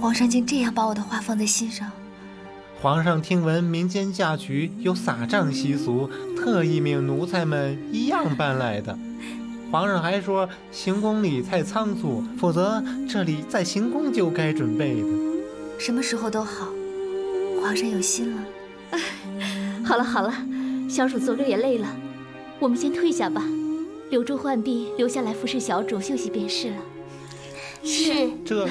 皇上竟这样把我的话放在心上。 皇上听闻民间嫁娶有撒账习俗，特意命奴才们一样搬来的。皇上还说行宫里太仓促，否则这里在行宫就该准备的。 什么时候都好，皇上有心了。 好了好了，小主走着也累了，我们先退下吧，留住浣碧留下来服侍小主休息便是了。 是。 这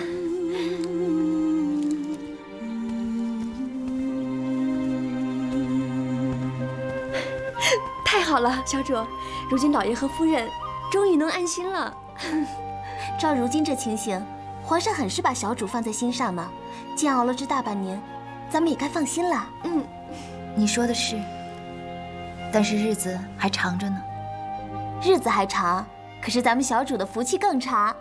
太好了，小主，如今老爷和夫人终于能安心了。照如今这情形，皇上很是把小主放在心上呢。煎熬了这大半年，咱们也该放心了。 你说的是，但是日子还长着呢。 日子还长，可是咱们小主的福气更长。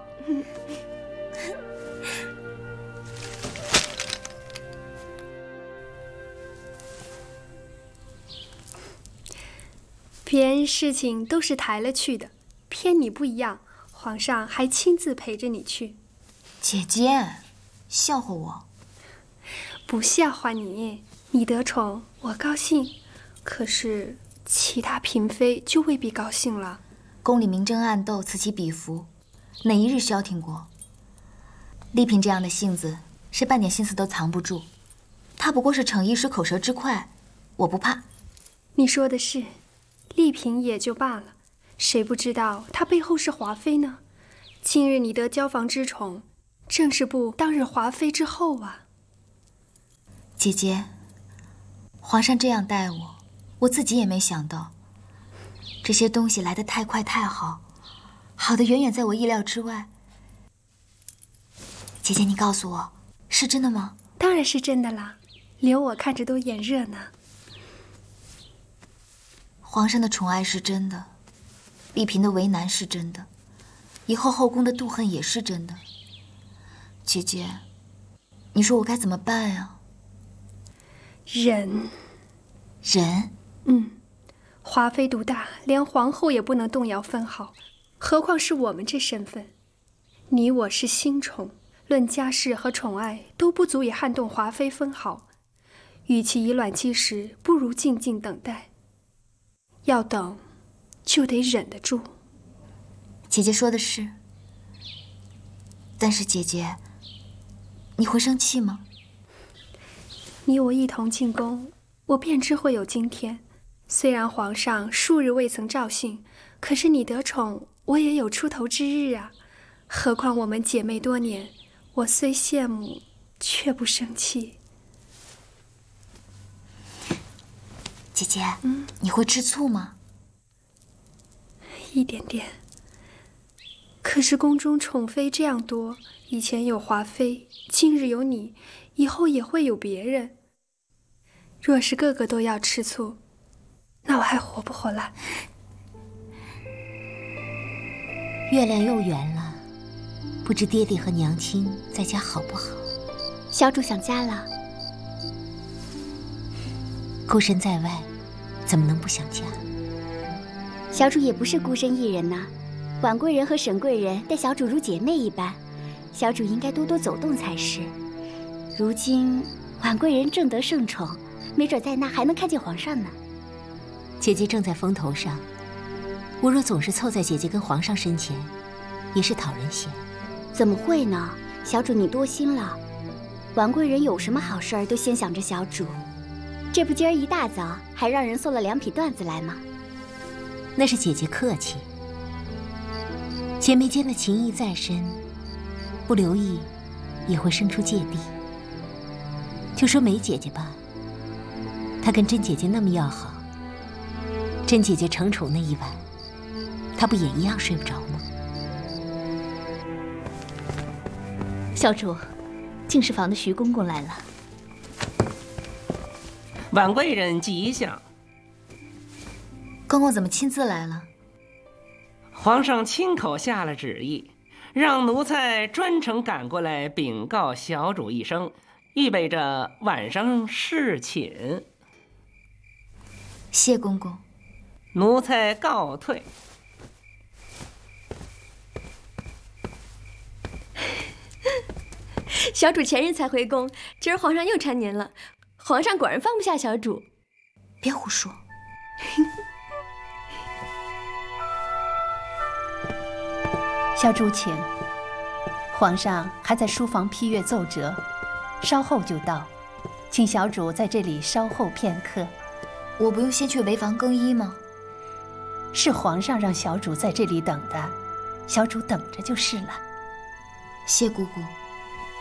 别人事情都是抬了去的，偏你不一样，皇上还亲自陪着你去。 姐姐，笑话我？ 不笑话你，你得宠我高兴，可是其他嫔妃就未必高兴了。 宫里明争暗斗，此起彼伏，哪一日消停过？丽嫔这样的性子，是半点心思都藏不住。她不过是逞一时口舌之快，我不怕。 你说的是，丽嫔也就罢了，谁不知道她背后是华妃呢？今日你得交房之宠，正是步当日华妃之后啊。 姐姐，皇上这样待我，我自己也没想到。这些东西来得太快太好，好的远远在我意料之外。姐姐，你告诉我，是真的吗？ 当然是真的啦，连我看着都眼热呢。 皇上的宠爱是真的，丽嫔的为难是真的，以后后宫的妒恨也是真的。姐姐，你说我该怎么办呀？ 忍。华妃独大，连皇后也不能动摇分毫，何况是我们这身份？你我是新宠，论家世和宠爱都不足以撼动华妃分毫。与其以卵击石，不如静静等待。要等，就得忍得住。 姐姐说的是，但是姐姐，你会生气吗？ 你我一同进宫，我便知会有今天。虽然皇上数日未曾召幸，可是你得宠，我也有出头之日啊。何况我们姐妹多年，我虽羡慕，却不生气。 姐姐，你会吃醋吗？ 一点点。可是宫中宠妃这样多，以前有华妃，今日有你，以后也会有别人。若是个个都要吃醋，那我还活不活了？ 月亮又圆了，不知爹爹和娘亲在家好不好？ 小主想家了。 孤身在外，怎么能不想家？ 小主也不是孤身一人呐，婉贵人和沈贵人待小主如姐妹一般，小主应该多多走动才是。如今婉贵人正得圣宠，没准在那还能看见皇上呢。 姐姐正在风头上，我若总是凑在姐姐跟皇上身前，也是讨人嫌。 怎么会呢？小主你多心了，婉贵人有什么好事儿都先想着小主。这不今儿一大早还让人送了2匹缎子来吗？ 那是姐姐客气。姐妹间的情谊再深，不留意也会生出芥蒂。就说梅姐姐吧，她跟甄姐姐那么要好，甄姐姐承宠那一晚，她不也一样睡不着吗？ 小主，净室房的徐公公来了。 婉贵人吉祥。 公公怎么亲自来了？ 皇上亲口下了旨意，让奴才专程赶过来禀告小主一声，预备着晚上侍寝。 谢公公。 奴才告退。 小主前日才回宫，今儿皇上又缠您了。皇上果然放不下小主。 别胡说。 小主请。皇上还在书房批阅奏折，稍后就到，请小主在这里稍候片刻。 我不用先去围房更衣吗？ 是皇上让小主在这里等的，小主等着就是了。 谢姑姑。